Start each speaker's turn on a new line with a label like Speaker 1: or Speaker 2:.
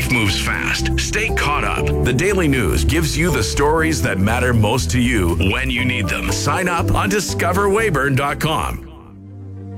Speaker 1: Life moves fast. Stay caught up. The Daily News gives you the stories that matter most to you when you need them. Sign up on discoverwayburn.com.